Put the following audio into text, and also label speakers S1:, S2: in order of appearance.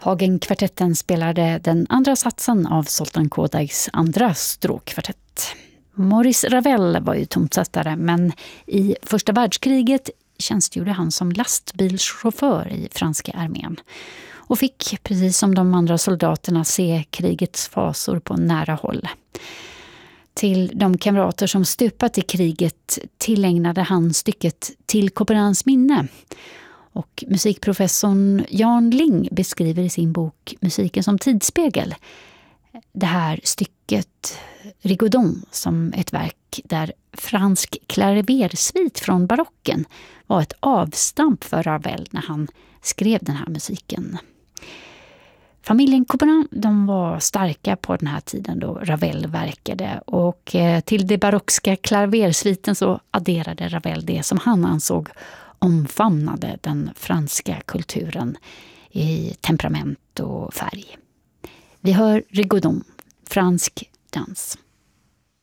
S1: Hagen-kvartetten spelade den andra satsen av Zoltan Kodais andra stråkkvartett. Maurice Ravel var ju tonsättare, men i första världskriget tjänstgjorde han som lastbilschaufför i franska armén och fick, precis som de andra soldaterna, se krigets fasor på nära håll. Till de kamrater som stupat i kriget tillägnade han stycket Till Couperins minne. Och musikprofessorn Jan Ling beskriver i sin bok Musiken som tidsspegel det här stycket Rigaudon som ett verk där fransk klaversvit från barocken var ett avstamp för Ravel när han skrev den här musiken. Familjen Couperin, de var starka på den här tiden då Ravel verkade, och till det barockska klaversviten så adderade Ravel det som han ansåg omfamnade den franska kulturen i temperament och färg. Vi hör Rigaudon, fransk dans.